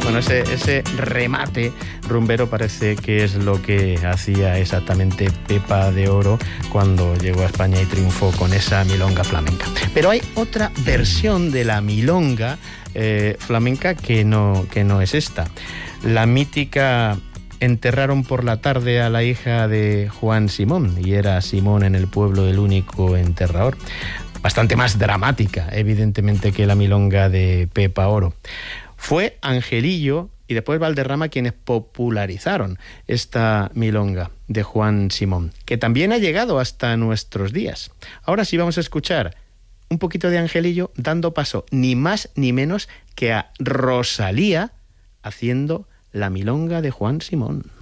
Bueno, ese remate rumbero parece que es lo que hacía exactamente Pepa de Oro cuando llegó a España y triunfó con esa milonga flamenca. Pero hay otra versión de la milonga flamenca que no es esta. La mítica Enterraron por la tarde a la hija de Juan Simón, y era Simón en el pueblo el único enterrador. Bastante más dramática, evidentemente, que la milonga de Pepa Oro. Fue Angelillo y después Valderrama quienes popularizaron esta milonga de Juan Simón, que también ha llegado hasta nuestros días. Ahora sí vamos a escuchar un poquito de Angelillo dando paso ni más ni menos que a Rosalía haciendo la milonga de Juan Simón.